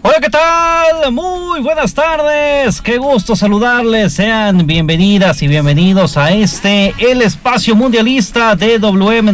Hola, ¿qué tal? Muy buenas tardes, qué gusto saludarles, sean bienvenidas y bienvenidos a el espacio mundialista de WM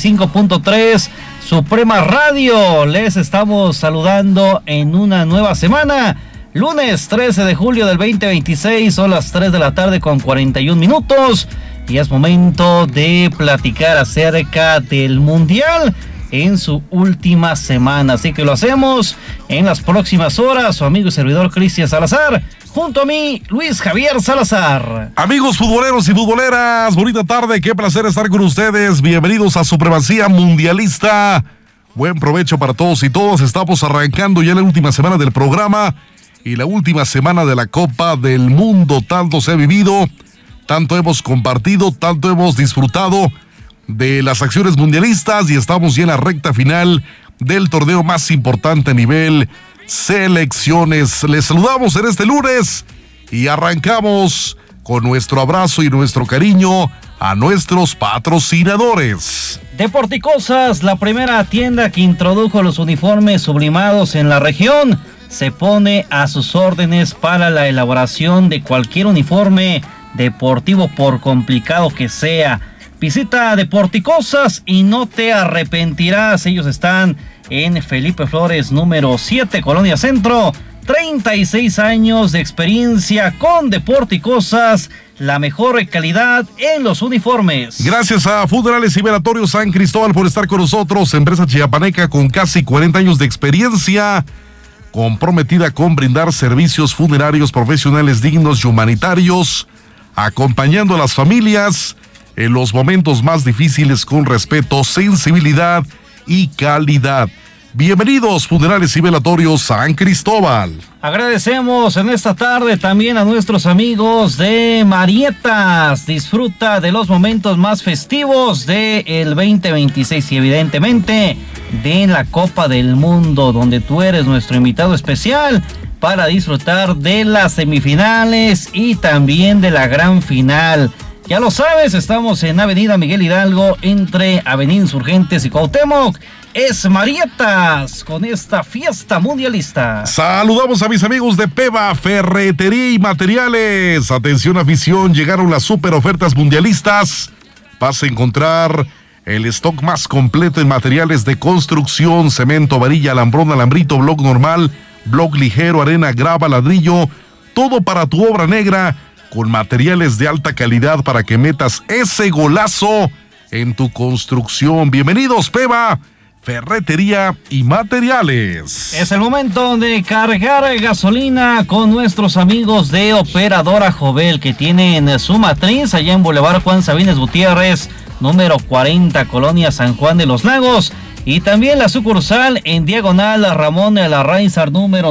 95.3 Suprema Radio. Les estamos saludando en una nueva semana, lunes 13 de julio del 2026, son las 3 de la tarde con 41 minutos y es momento de platicar acerca del Mundial en su última semana, así que lo hacemos en las próximas horas. Su amigo y servidor Cristian Salazar, junto a mí Luis Javier Salazar. Amigos futboleros y futboleras, bonita tarde, qué placer estar con ustedes, bienvenidos a Supremacía Mundialista, buen provecho para todos y todas. Estamos arrancando ya la última semana del programa y la última semana de la Copa del Mundo. Tanto se ha vivido, tanto hemos compartido, tanto hemos disfrutado de las acciones mundialistas y estamos ya en la recta final del torneo más importante a nivel selecciones. Les saludamos en este lunes y arrancamos con nuestro abrazo y nuestro cariño a nuestros patrocinadores. Deporticosas, la primera tienda que introdujo los uniformes sublimados en la región, se pone a sus órdenes para la elaboración de cualquier uniforme deportivo, por complicado que sea. Visita Deporticosas y no te arrepentirás. Ellos están en Felipe Flores número 7, Colonia Centro. 36 años de experiencia con Deporticosas, la mejor calidad en los uniformes. Gracias a Funerales y Velatorios San Cristóbal por estar con nosotros. Empresa chiapaneca con casi 40 años de experiencia, comprometida con brindar servicios funerarios profesionales, dignos y humanitarios, acompañando a las familias en los momentos más difíciles con respeto, sensibilidad y calidad. Bienvenidos, Funerales y Velatorios San Cristóbal. Agradecemos en esta tarde también a nuestros amigos de Marietas. Disfruta de los momentos más festivos del 2026 y evidentemente de la Copa del Mundo, donde tú eres nuestro invitado especial para disfrutar de las semifinales y también de la gran final. Ya lo sabes, estamos en Avenida Miguel Hidalgo, entre Avenida Insurgentes y Cuauhtémoc. Es Marietas con esta fiesta mundialista. Saludamos a mis amigos de Peva, Ferretería y Materiales. Atención afición, llegaron las super ofertas mundialistas. Vas a encontrar el stock más completo en materiales de construcción: cemento, varilla, alambrón, alambrito, bloc normal, bloc ligero, arena, grava, ladrillo. Todo para tu obra negra, con materiales de alta calidad para que metas ese golazo en tu construcción. Bienvenidos, Peva, Ferretería y Materiales. Es el momento de cargar gasolina con nuestros amigos de Operadora Jovel, que tienen su matriz allá en Boulevard Juan Sabines Gutiérrez, número 40, Colonia San Juan de los Lagos, y también la sucursal en diagonal a Ramón de la Raizar número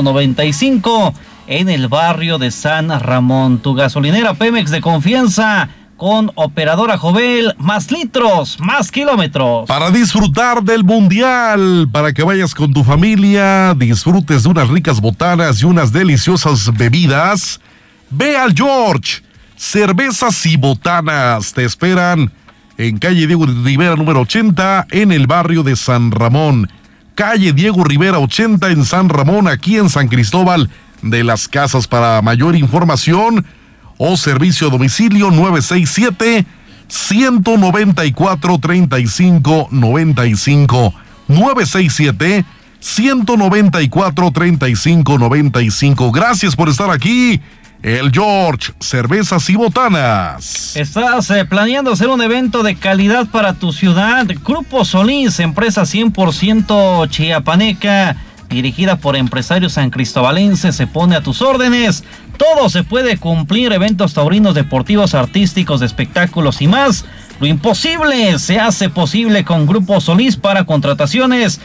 95, en el barrio de San Ramón. Tu gasolinera Pemex de confianza con Operadora Jovel, más litros, más kilómetros. Para disfrutar del Mundial, para que vayas con tu familia, disfrutes de unas ricas botanas y unas deliciosas bebidas, ve al George, cervezas y botanas. Te esperan en calle Diego Rivera número 80, en el barrio de San Ramón. Calle Diego Rivera 80 en San Ramón, aquí en San Cristóbal de las Casas. Para mayor información o servicio a domicilio, 967-194-3595, 967-194-3595. Gracias por estar aquí. El George, cervezas y botanas. ¿Estás planeando hacer un evento de calidad para tu ciudad? Grupo Solís, empresa 100% chiapaneca, dirigida por empresarios sancristobalenses, se pone a tus órdenes. Todo se puede cumplir: eventos taurinos, deportivos, artísticos, de espectáculos y más. Lo imposible se hace posible con Grupo Solís. Para contrataciones,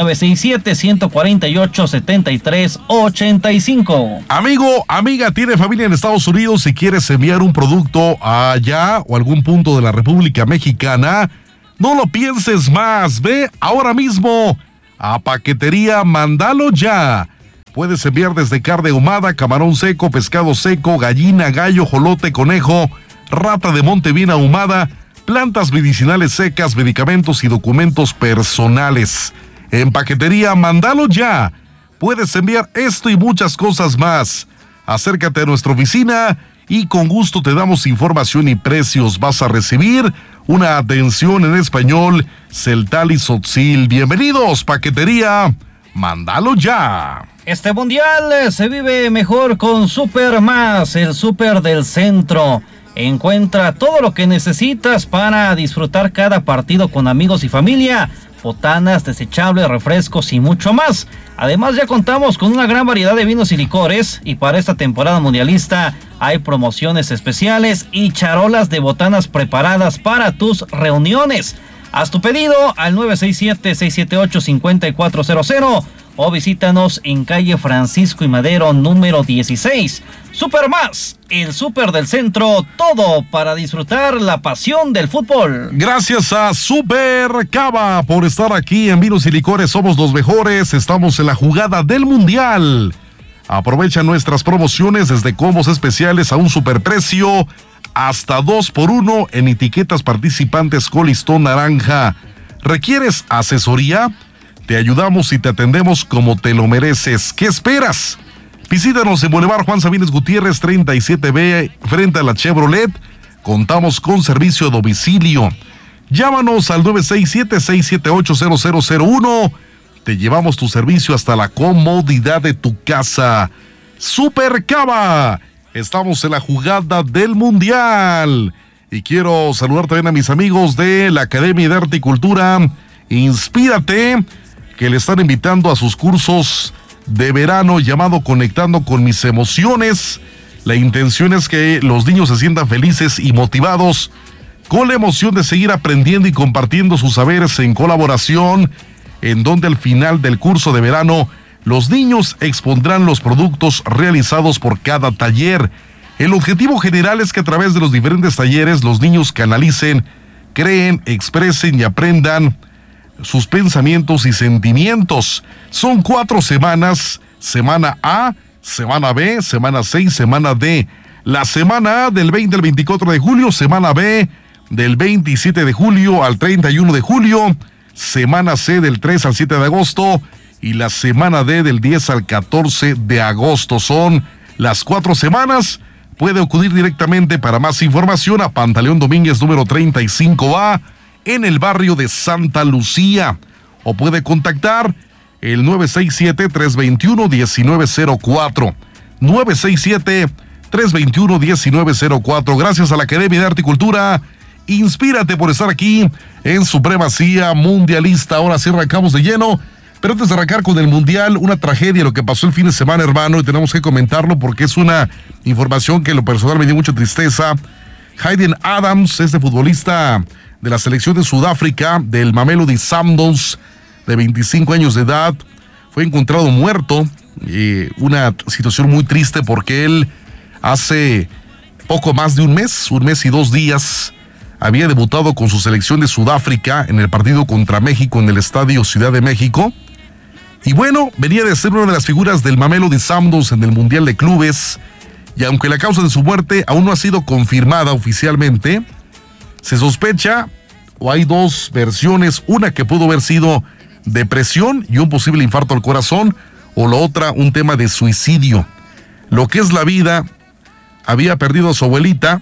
967-148-7385. Amigo, amiga, tiene familia en Estados Unidos y quieres enviar un producto allá o algún punto de la República Mexicana, no lo pienses más. Ve ahora mismo a Paquetería Mándalo Ya. Puedes enviar desde carne ahumada, camarón seco, pescado seco, gallina, gallo, jolote, conejo, rata de monte bien ahumada, plantas medicinales secas, medicamentos y documentos personales. En Paquetería Mándalo Ya. puedes enviar esto y muchas cosas más. Acércate a nuestra oficina y con gusto te damos información y precios. Vas a recibir una atención en español Celtal y Tzotzil. Bienvenidos, Paquetería Mándalo Ya. Este mundial se vive mejor con Super Más, el súper del centro. Encuentra todo lo que necesitas para disfrutar cada partido con amigos y familia. Botanas, desechables, refrescos y mucho más. Además ya contamos con una gran variedad de vinos y licores y para esta temporada mundialista hay promociones especiales y charolas de botanas preparadas para tus reuniones. Haz tu pedido al 967-678-5400 o visítanos en calle Francisco y Madero número 16. Super Más, el súper del centro, todo para disfrutar la pasión del fútbol. Gracias a Super Cava por estar aquí en Vinos y Licores. Somos los mejores, estamos en la jugada del mundial. Aprovecha nuestras promociones desde combos especiales a un superprecio hasta 2x1 en etiquetas participantes con listón naranja. ¿Requieres asesoría? Te ayudamos y te atendemos como te lo mereces. ¿Qué esperas? Visítanos en Boulevard Juan Sabines Gutiérrez 37B frente a la Chevrolet. Contamos con servicio a domicilio. Llámanos al 967-678-0001. Te llevamos tu servicio hasta la comodidad de tu casa. Super Cava. Estamos en la jugada del mundial. Y quiero saludar también a mis amigos de la Academia de Arte y Cultura Inspírate, que le están invitando a sus cursos de verano llamado Conectando con mis emociones. La intención es que los niños se sientan felices y motivados con la emoción de seguir aprendiendo y compartiendo sus saberes en colaboración, en donde al final del curso de verano los niños expondrán los productos realizados por cada taller. El objetivo general es que a través de los diferentes talleres los niños canalicen, creen, expresen y aprendan sus pensamientos y sentimientos. Son 4 semanas, semana A, semana B, semana C y semana D. La semana A del 20 al 24 de julio, semana B del 27 de julio al 31 de julio, semana C del 3 al 7 de agosto y la semana D del 10 al 14 de agosto. Son las 4 semanas. Puede acudir directamente para más información a Pantaleón Domínguez número 35A en el barrio de Santa Lucía, o puede contactar el 967-321-1904. 967-321-1904. Gracias a la Academia de Arte y Cultura Inspírate por estar aquí en Supremacía Mundialista. Ahora sí arrancamos de lleno, pero antes de arrancar con el Mundial, una tragedia lo que pasó el fin de semana, hermano, y tenemos que comentarlo porque es una información que en lo personal me dio mucha tristeza. Hayden Adams, este futbolista de la selección de Sudáfrica, del Mamelodi Sundowns, de 25 años de edad, fue encontrado muerto. Una situación muy triste porque él hace poco más de un mes y 2 días, había debutado con su selección de Sudáfrica en el partido contra México en el Estadio Ciudad de México. Y bueno, venía de ser una de las figuras del Mamelodi Sundowns en el Mundial de Clubes. Y aunque la causa de su muerte aún no ha sido confirmada oficialmente, se sospecha, o hay 2 versiones, una que pudo haber sido depresión y un posible infarto al corazón, o la otra un tema de suicidio. Lo que es la vida, había perdido a su abuelita,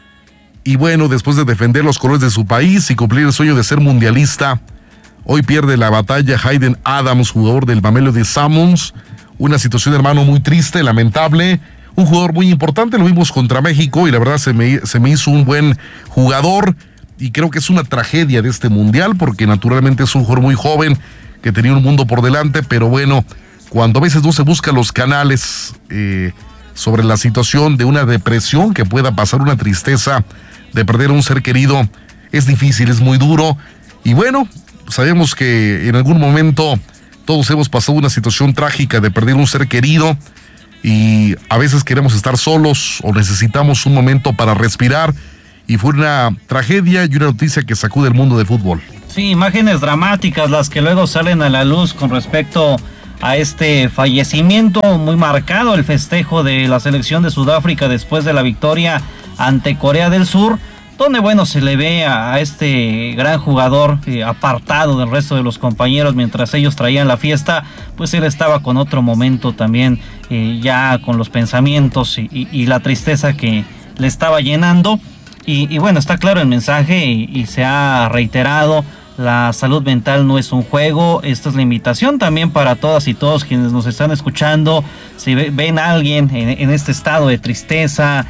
y bueno, después de defender los colores de su país y cumplir el sueño de ser mundialista, hoy pierde la batalla Hayden Adams, jugador del Mamelodi Sundowns. Una situación, hermano, muy triste, lamentable. Un jugador muy importante, lo vimos contra México y la verdad se me hizo un buen jugador, y creo que es una tragedia de este mundial porque naturalmente es un jugador muy joven que tenía un mundo por delante, pero bueno, cuando a veces no se buscan los canales sobre la situación de una depresión que pueda pasar, una tristeza de perder a un ser querido, es difícil, es muy duro. Y bueno, sabemos que en algún momento todos hemos pasado una situación trágica de perder un ser querido, y a veces queremos estar solos o necesitamos un momento para respirar, y fue una tragedia y una noticia que sacude el mundo del fútbol. Sí, imágenes dramáticas las que luego salen a la luz con respecto a este fallecimiento. Muy marcado el festejo de la selección de Sudáfrica después de la victoria ante Corea del Sur, donde bueno, se le ve a este gran jugador apartado del resto de los compañeros mientras ellos traían la fiesta, pues él estaba con otro momento también, ya con los pensamientos y la tristeza que le estaba llenando. Y bueno, está claro el mensaje y se ha reiterado: la salud mental no es un juego. Esta es la invitación también para todas y todos quienes nos están escuchando. Si ven a alguien en este estado de tristeza,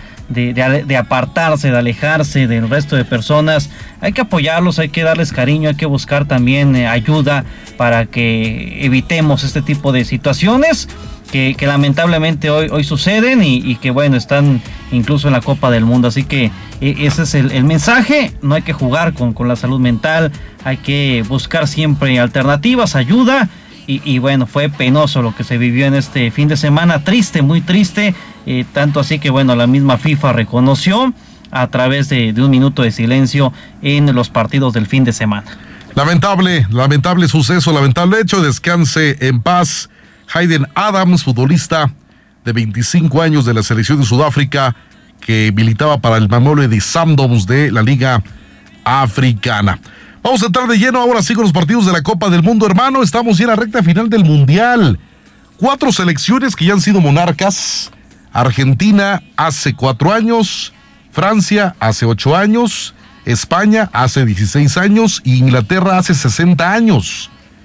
de apartarse, de alejarse del resto de personas, hay que apoyarlos, hay que darles cariño, hay que buscar también ayuda para que evitemos este tipo de situaciones que lamentablemente hoy suceden y que bueno, están incluso en la Copa del Mundo. Así que ese es el mensaje: no hay que jugar con la salud mental, hay que buscar siempre alternativas, ayuda. Y bueno, fue penoso lo que se vivió en este fin de semana, triste, muy triste, tanto así que bueno, la misma FIFA reconoció a través de un minuto de silencio en los partidos del fin de semana. Lamentable suceso, lamentable hecho. Descanse en paz Hayden Adams, futbolista de 25 años de la selección de Sudáfrica, que militaba para el Mamelodi Sundowns de la Liga Africana. Vamos a entrar de lleno ahora sí con los partidos de la Copa del Mundo, hermano. Estamos ya en la recta final del Mundial. 4 selecciones que ya han sido monarcas. Argentina hace 4 años, Francia hace 8 años, España hace 16 años y Inglaterra hace 60 años.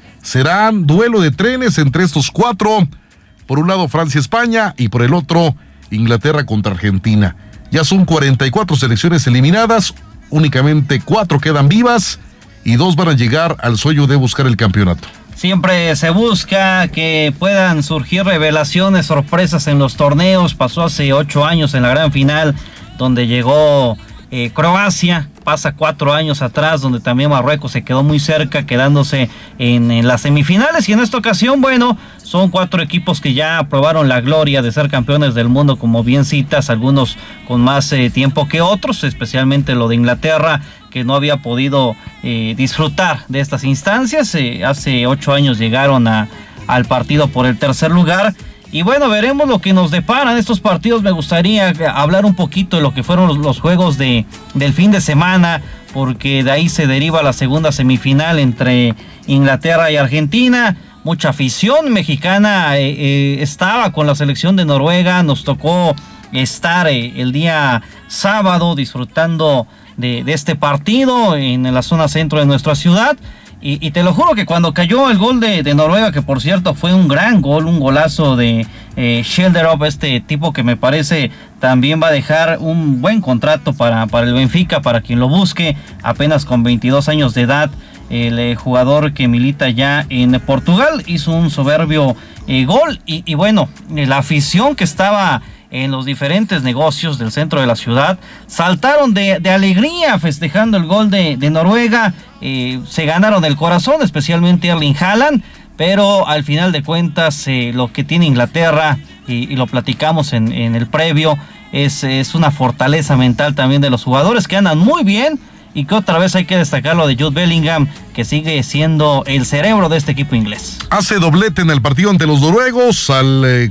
Serán duelo de trenes entre estos 4. Por un lado Francia-España y por el otro Inglaterra contra Argentina. Ya son 44 selecciones eliminadas, únicamente 4 quedan vivas y 2 van a llegar al sueño de buscar el campeonato. Siempre se busca que puedan surgir revelaciones, sorpresas en los torneos. Pasó hace 8 años en la gran final, donde llegó Croacia. Pasa 4 años atrás, donde también Marruecos se quedó muy cerca, quedándose en las semifinales. Y en esta ocasión, bueno, son 4 equipos que ya probaron la gloria de ser campeones del mundo, como bien citas, algunos con más tiempo que otros, especialmente lo de Inglaterra, que no había podido disfrutar de estas instancias. Hace 8 años llegaron al partido por el tercer lugar. Y bueno, veremos lo que nos deparan estos partidos. Me gustaría hablar un poquito de lo que fueron los juegos del fin de semana, porque de ahí se deriva la segunda semifinal entre Inglaterra y Argentina. Mucha afición mexicana estaba con la selección de Noruega. Nos tocó estar el día sábado disfrutando de este partido en la zona centro de nuestra ciudad. Y te lo juro que cuando cayó el gol de Noruega, que por cierto fue un gran gol, un golazo de Schjelderup, este tipo que me parece también va a dejar un buen contrato para el Benfica, para quien lo busque, apenas con 22 años de edad. El jugador que milita ya en Portugal hizo un soberbio gol y bueno, la afición que estaba en los diferentes negocios del centro de la ciudad saltaron de alegría festejando el gol de Noruega. Se ganaron el corazón, especialmente Erling Haaland, pero al final de cuentas lo que tiene Inglaterra, y lo platicamos en el previo, es una fortaleza mental también de los jugadores que andan muy bien. Y que otra vez hay que destacar lo de Jude Bellingham, que sigue siendo el cerebro de este equipo inglés. Hace doblete en el partido ante los noruegos al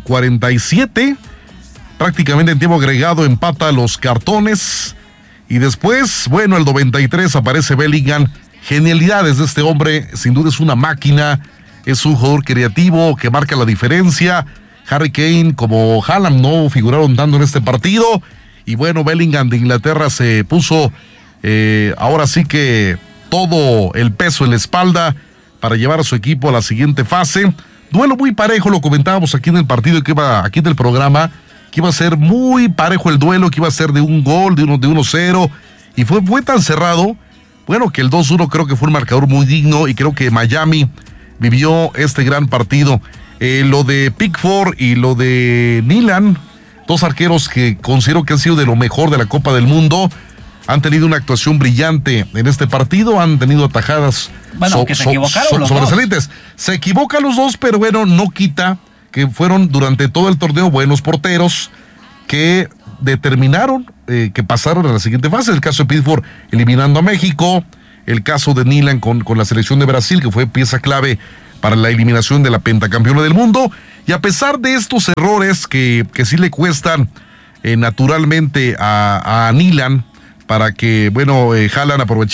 47, prácticamente en tiempo agregado empata los cartones. Y después, bueno, el 93 aparece Bellingham. Genialidades de este hombre, sin duda es una máquina, es un jugador creativo que marca la diferencia. Harry Kane como Haaland no figuraron tanto en este partido. Y bueno, Bellingham de Inglaterra se puso ahora sí que todo el peso en la espalda para llevar a su equipo a la siguiente fase. Duelo muy parejo, lo comentábamos aquí en el partido, aquí en el programa, que iba a ser muy parejo el duelo, que iba a ser de un gol, de 1-0, y fue tan cerrado, bueno, que el 2-1 creo que fue un marcador muy digno, y creo que Miami vivió este gran partido. Lo de Pickford y lo de Nilan, 2 arqueros que considero que han sido de lo mejor de la Copa del Mundo, han tenido una actuación brillante en este partido, han tenido atajadas sobresalientes. Se equivocan los dos, pero bueno, no quita que fueron durante todo el torneo buenos porteros que determinaron que pasaron a la siguiente fase. El caso de Pickford eliminando a México, el caso de Nilan con la selección de Brasil, que fue pieza clave para la eliminación de la pentacampeona del mundo. Y a pesar de estos errores que sí le cuestan naturalmente a Nilan, para que, bueno, Haaland aprovechara